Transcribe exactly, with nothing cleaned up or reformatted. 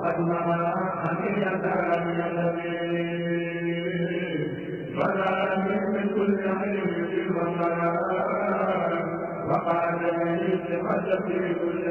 وقد مضى أن يزال يدري ولا من كل علم في الوفاء وقال لي ثقة في كل